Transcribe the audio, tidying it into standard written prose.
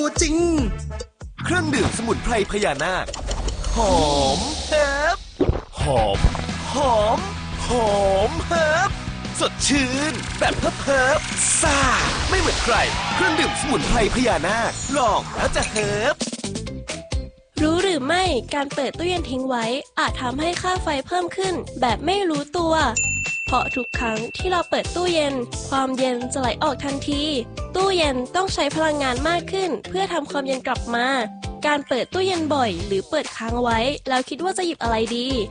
ตัวจริงเครื่องดื่มสมุนไพรพญานาคหอมเฮิบหอมหอมหอมเฮิบสดชื่นแบบเฮิบซ่าไม่เหมือนใครเครื่องดื่มสมุนไพรพญานาคลองแล้วจะเฮิบรู้หรือไม่การเปิดตู้เย็นทิ้งไว้อาจทำให้ค่าไฟเพิ่มขึ้นแบบไม่รู้ตัวเพราะทุกครั้งที่เราเปิดตู้เย็นความเย็นจะไหลออกทันทีตู้เย็นต้องใช้พลังงานมากขึ้นเพื่อทำความเย็นกลับมาการเปิดตู้เย็นบ่อยหรือเปิดค้างไว้แล้วคิดว่าจะหยิบอะไรดี